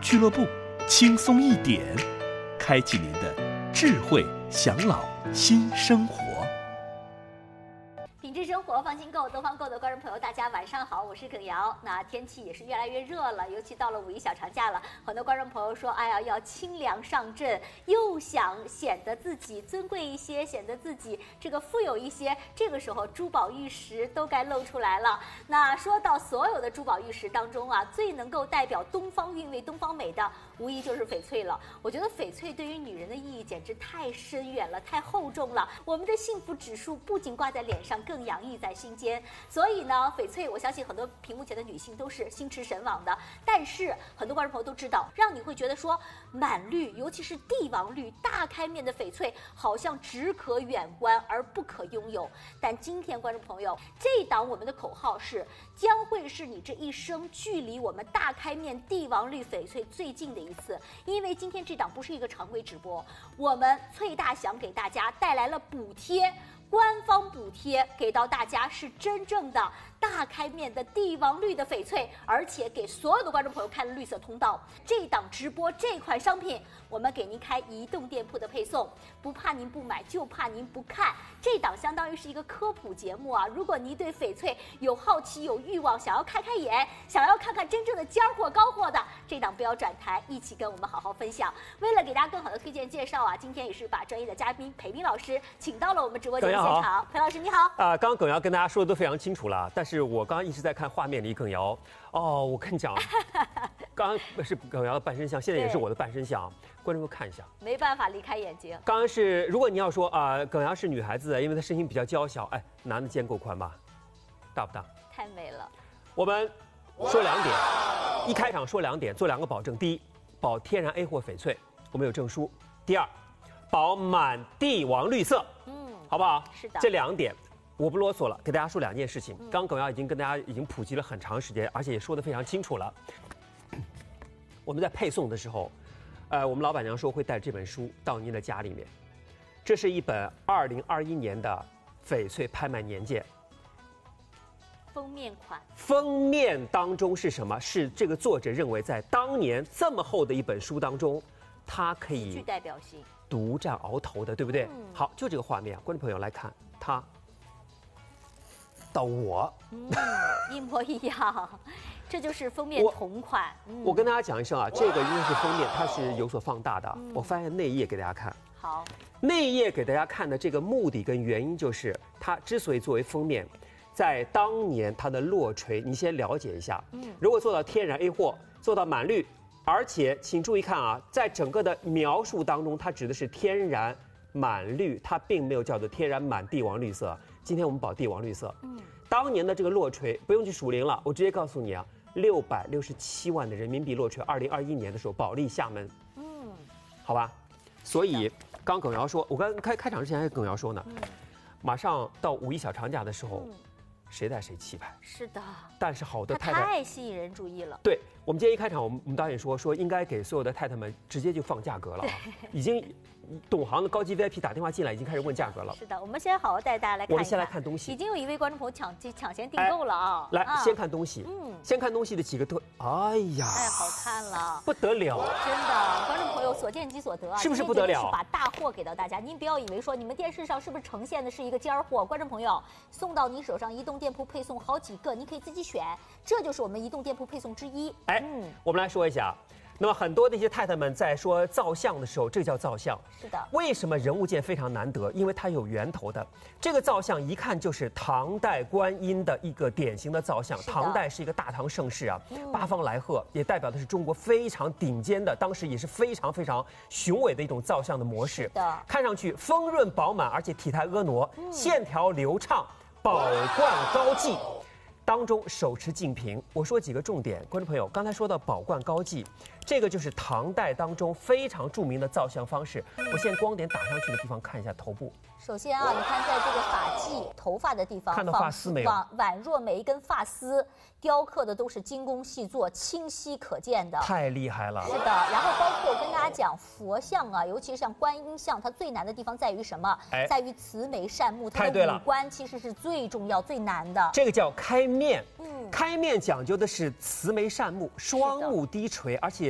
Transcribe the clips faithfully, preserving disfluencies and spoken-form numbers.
俱乐部，轻松一点，开启您的智慧享老新生活。 品质生活放心购，东方购的观众朋友，大家晚上好，我是耿瑶。那天气也是越来越热了，尤其到了五一小长假了，很多观众朋友说，哎呀，要清凉上阵，又想显得自己尊贵一些，显得自己这个富有一些，这个时候珠宝玉石都该露出来了。那说到所有的珠宝玉石当中啊，最能够代表东方韵味、东方美的，无疑就是翡翠了。我觉得翡翠对于女人的意义简直太深远了，太厚重了。我们的幸福指数不仅挂在脸上，更洋溢在心间。所以呢，翡翠我相信很多屏幕前的女性都是心驰神往的。但是很多观众朋友都知道，让你会觉得说满绿，尤其是帝王绿大开面的翡翠，好像只可远观而不可拥有。但今天观众朋友，这档我们的口号是将会是你这一生距离我们大开面帝王绿翡翠最近的一次。因为今天这档不是一个常规直播，我们翠大祥给大家带来了补贴，官方补贴给到大家是真正的大开面的帝王绿的翡翠，而且给所有的观众朋友开了绿色通道。这档直播这款商品，我们给您开移动店铺的配送，不怕您不买，就怕您不看。这档相当于是一个科普节目啊！如果您对翡翠有好奇、有欲望，想要开开眼，想要看看真正的尖货、高货的，这档不要转台，一起跟我们好好分享。为了给大家更好的推荐介绍啊，今天也是把专业的嘉宾裴斌老师请到了我们直播间现场。裴老师你好。 啊、呃，刚刚耿瑶跟大家说的都非常清楚了，但是我刚刚一直在看画面里，耿瑶，哦，我跟你讲，刚刚是耿瑶的半身像，现在也是我的半身像，观众们看一下， 没办法离开眼睛。 刚刚是，如果你要说啊、呃，耿瑶是女孩子，因为她身形比较娇小，哎，男的肩够宽吧？大不大？ 太美了。 我们说两点，一开场说两点，做两个保证：第一，保天然 A 货翡翠，我们有证书；第二，保满帝王绿色，嗯，好不好？ 是的， 这两点。我不啰嗦了，给大家说两件事情。刚刚耿瑶已经跟大家已经普及了很长时间，而且也说得非常清楚了。我们在配送的时候，呃，我们老板娘说会带这本书到您的家里面。这是一本二零二一年的翡翠拍卖年鉴。 封面款。 封面当中是什么？是这个作者认为在当年这么厚的一本书当中，它可以具代表性， 独占鳌头的，对不对？嗯、好，就这个画面啊，观众朋友来看它。到我， 嗯，一模一样，这就是封面同款。 嗯、我跟大家讲一声啊，这个因为是封面，它是有所放大的。嗯、我翻一下内页给大家看。 好， 内页给大家看的这个目的跟原因就是，它之所以作为封面，在当年它的落锤，你先了解一下。嗯，如果做到天然 A 货，做到满绿，而且请注意看啊，在整个的描述当中，它指的是天然满绿，它并没有叫做天然满帝王绿色。今天我们保帝王绿色，嗯，当年的这个落锤不用去数零了，我直接告诉你啊，六百六十七万的人民币落锤，二零二一年的时候保利厦门，嗯，好吧，所以刚耿瑶说，我刚开开场之前还跟耿瑶说呢，嗯、马上到五一小长假的时候，嗯、谁带谁气派， 是的， 但是好的太太太吸引人注意了， 对我们今天一开场，我们我们导演说说应该给所有的太太们直接就放价格了啊，已经。懂行的高级 V I P 打电话进来，已经开始问价格了。 是的，我们先好好带大家来看一看。 我们先来看东西。 已经有一位观众朋友抢抢先订购了啊！ 来，先看东西。嗯，先看东西的几个特，哎呀， 太好看了， 不得了！ 真的，观众朋友所见即所得啊， 是不是不得了？ 是把大货给到大家，您不要以为说你们电视上是不是呈现的是一个尖货，观众朋友送到你手上，移动店铺配送好几个，你可以自己选，这就是我们移动店铺配送之一。 哎，嗯，我们来说一下。那么很多那些太太们在说造像的时候，这个叫造像。 是的。为什么人物件非常难得？因为它有源头的。这个造像一看就是唐代观音的一个典型的造像。唐代是一个大唐盛世啊，嗯、八方来贺，也代表的是中国非常顶尖的，当时也是非常非常雄伟的一种造像的模式。 是的。 看上去丰润饱满，而且体态婀娜，嗯、线条流畅，宝冠高髻。当中手持净瓶，我说几个重点，观众朋友，刚才说到宝冠高髻，这个就是唐代当中非常著名的造像方式。我现在光点打上去的地方看一下头部。 首先啊，你看在这个发髻、头发的地方， 看到发丝没有？ 宛若每一根发丝雕刻的都是精工细作，清晰可见的， 太厉害了。 是的，然后包括我跟大家讲，佛像啊，尤其是像观音像，它最难的地方在于什么？哎、在于慈眉善目，它的五官其实是最重要、最难的。 这个叫开面。嗯，开面讲究的是慈眉善目，双目低垂，而且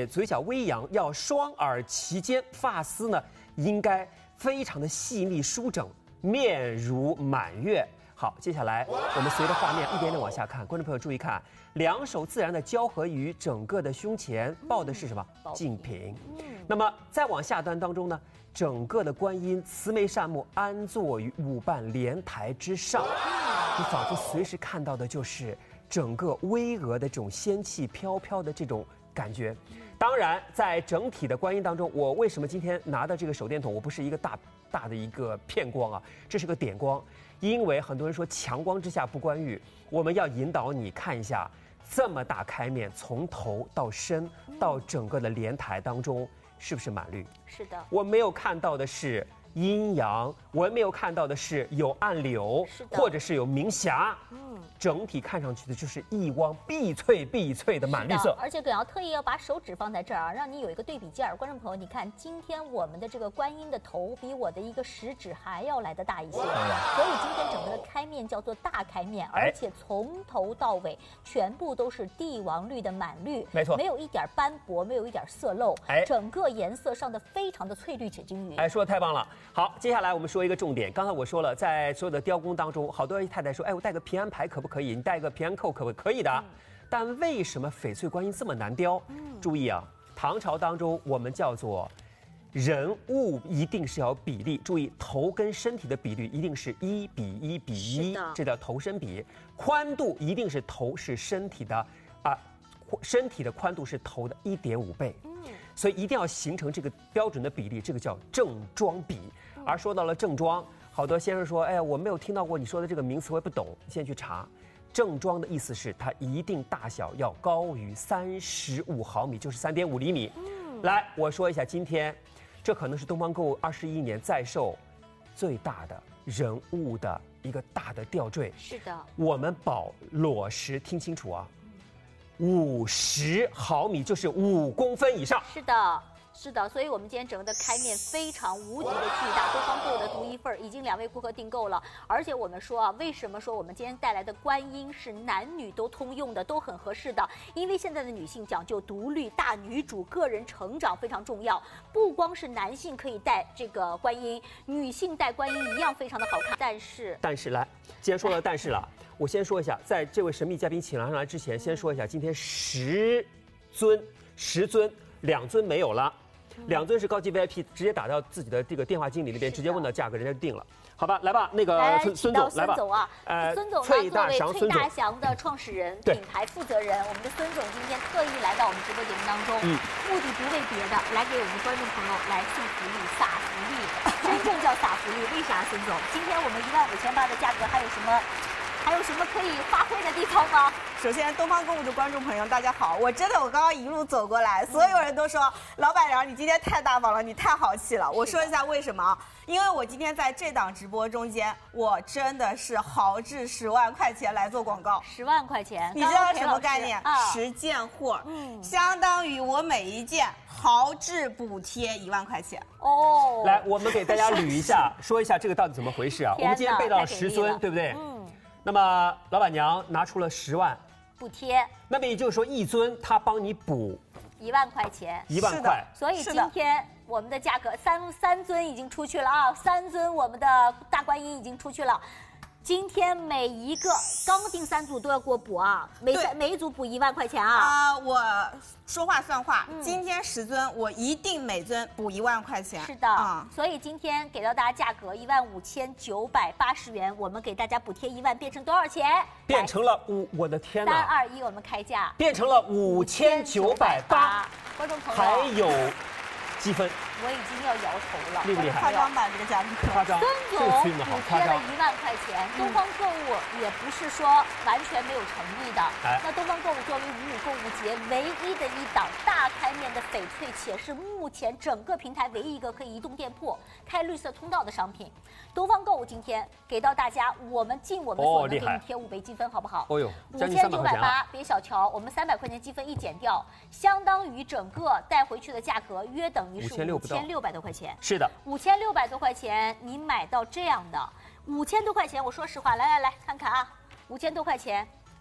且嘴角微扬，要双耳齐肩，发丝呢应该非常的细密舒整，面如满月。好，接下来我们随着画面一点点往下看，观众朋友注意看，两手自然的交合于整个的胸前，抱的是什么？净瓶。那么再往下端当中呢，整个的观音慈眉善目，安坐于五瓣莲台之上，你仿佛随时看到的就是整个巍峨的这种仙气飘飘的这种感觉。当然，在整体的观音当中，我为什么今天拿的这个手电筒，我不是一个大大的一个片光啊，这是个点光。因为很多人说强光之下不观玉，我们要引导你看一下这么大开面，从头到身到整个的莲台当中，是不是满绿？ 是的， 我没有看到的是阴阳，我没有看到的是有暗流，或者是有明霞。嗯，整体看上去的就是一汪碧翠碧翠的满绿色。 而且耿瑶特意要把手指放在这儿啊，让你有一个对比件儿。观众朋友，你看今天我们的这个观音的头比我的一个食指还要来得大一些，所以今天整个的开面叫做大开面，而且从头到尾全部都是帝王绿的满绿， 没错， 没有一点斑驳，没有一点色漏，哎，整个颜色上的非常的翠绿且均匀。 哎，说的太棒了。好，接下来我们说一个重点。刚才我说了，在所有的雕工当中，好多太太说，哎，我带个平安牌可不可以？你带个平安扣可不可以的？嗯、但为什么翡翠观音这么难雕？嗯、注意啊，唐朝当中我们叫做人物一定是要比例，注意头跟身体的比例一定是一比一比一，这叫头身比。宽度一定是头是身体的啊，身体的宽度是头的一点五倍。嗯，所以一定要形成这个标准的比例，这个叫正装比。而说到了正装，好多先生说，哎呀，我没有听到过你说的这个名词，我也不懂。你先去查，正装的意思是它一定大小要高于三十五毫米，就是三点五厘米。嗯，来，我说一下，今天这可能是东方购物二十一年在售最大的人物的一个大的吊坠。 是的， 我们保裸石，听清楚啊，五十毫米，就是五公分以上。 是的。是的，所以我们今天整个的开面非常无敌的巨大，东方购物的独一份已经两位顾客订购了。而且我们说啊，为什么说我们今天带来的观音是男女都通用的，都很合适的？因为现在的女性讲究独立、大女主、个人成长非常重要，不光是男性可以戴这个观音，女性戴观音一样非常的好看。但是， 但是来，既然说了但是了，我先说一下，在这位神秘嘉宾请上来之前，先说一下，今天十尊、十尊、两尊没有了。两尊是高级 V I P， 直接打到自己的这个电话经理那边，直接问到价格，人家就定了。好吧，来吧，那个孙孙总，来吧。 孙总啊，呃，孙总呢，作为翠大祥的创始人、品牌负责人，我们的孙总今天特意来到我们直播节目当中，嗯，目的不为别的，来给我们观众朋友来送福利、撒福利，真正叫撒福利。为啥，孙总？今天我们一万五千八的价格，还有什么？还有什么可以发挥的地方吗？ 首先，东方购物的观众朋友，大家好！我真的，我刚刚一路走过来，所有人都说老板娘，你今天太大方了，你太豪气了。我说一下为什么？因为我今天在这档直播中间，我真的是豪掷十万块钱来做广告。 十万块钱， 你知道什么概念？啊、十件货，嗯，相当于我每一件豪掷补贴一万块钱。 哦， 来，我们给大家捋一下，说一下这个到底怎么回事啊？我们今天备到了十尊，对不对？嗯。那么老板娘拿出了十万补贴， 那么也就是说一尊她帮你补一万块钱， 一万块。 所以今天我们的价格三三尊已经出去了啊，三尊我们的大观音已经出去了。今天每一个刚订三组都要给我补啊，每每一组补一万块钱啊。 啊、呃，我说话算话，嗯、今天十尊我一定每尊补一万块钱。 是的，啊、嗯，所以今天给到大家价格一万五千九百八十元，我们给大家补贴一万，变成多少钱？ 变成了五，我的天哪！ 三二一，我们开价， 变成了五千九百八。 观众朋友， 还有积分。 我已经要摇头了， 厉不厉害？ 夸张版这个价格， 夸张。 孙总补贴了一万块钱，东方购物也不是说完全没有诚意的。哎、那东方购物作为五五购物节唯一的一档大开面的翡翠，且是目前整个平台唯一一个可以移动店铺、开绿色通道的商品。东方购物今天给到大家，我们尽我们所能给你贴五倍积分，好不好？ 哦呦， 五千九百八，别小瞧，我们三百块钱积分一减掉，相当于整个带回去的价格约等于是五千六百多块钱。 是的， 五千六百多块钱，你买到这样的五千多块钱，我说实话，来来来看看啊，五千多块钱，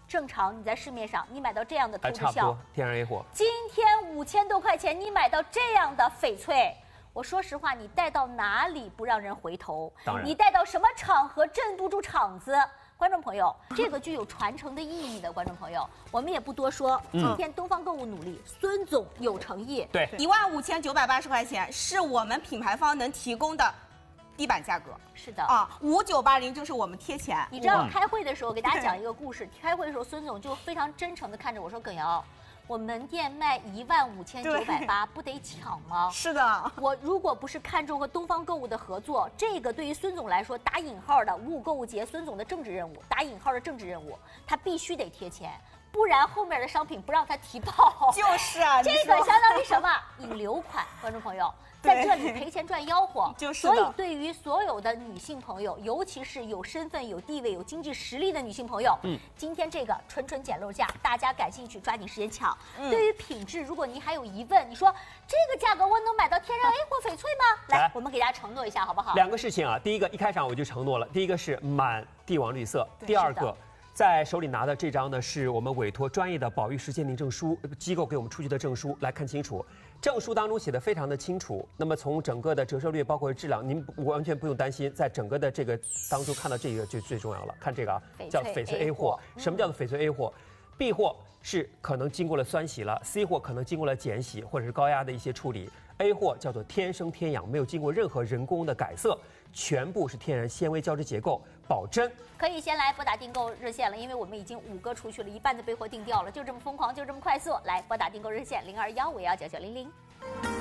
正常你在市面上你买到这样的透支效， 天然 A 货， 今天五千多块钱你买到这样的翡翠。我说实话，你带到哪里不让人回头？ 当然， 你带到什么场合镇不住场子？观众朋友，这个具有传承的意义的，观众朋友，我们也不多说。 嗯、 今天东方购物努力，孙总有诚意。 对， 一万五千九百八十块钱是我们品牌方能提供的低板价格。 是的啊，五九八零就是我们贴钱。 你知道开会的时候，给大家讲一个故事。开会的时候，孙总就非常真诚地看着我说：“耿瑶。”我门店卖一万五千九百八，不得抢吗？ 是的， 我如果不是看中和东方购物的合作，这个对于孙总来说打引号的五五购物节，孙总的政治任务，打引号的政治任务，他必须得贴钱，不然后面的商品不让他提报。 就是啊， 这个相当于什么？引流款，观众朋友。在这里赔钱赚吆喝， 就是所以对于所有的女性朋友，尤其是有身份、有地位、有经济实力的女性朋友，嗯，今天这个纯纯捡漏价，大家感兴趣抓紧时间抢。嗯、对于品质，如果您还有疑问，你说这个价格我能买到天然 A 货翡翠吗？来，我们给大家承诺一下，好不好？ 两个事情啊，第一个一开场我就承诺了，第一个是满帝王绿色，第二个。在手里拿的这张呢，是我们委托专业的保育师鉴定证书机构给我们出具的证书，来看清楚，证书当中写的非常的清楚。那么从整个的折射率，包括质量，您完全不用担心，在整个的这个当中看到这个就最重要了。看这个啊，叫翡翠 A 货。什么叫做翡翠 A 货 ？B 货是可能经过了酸洗了 ，C 货可能经过了碱洗或者是高压的一些处理 ，A 货叫做天生天养，没有经过任何人工的改色。全部是天然纤维胶质结构，保真。 可以先来拨打订购热线了，因为我们已经五个出去了，一半的备货定掉了，就这么疯狂，就这么快速。来拨打订购热线零二幺五幺九九零零。